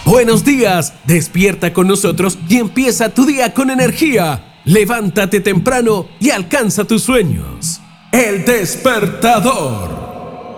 Buenos días, despierta con nosotros y empieza tu día con energía. Levántate temprano y alcanza tus sueños. El despertador.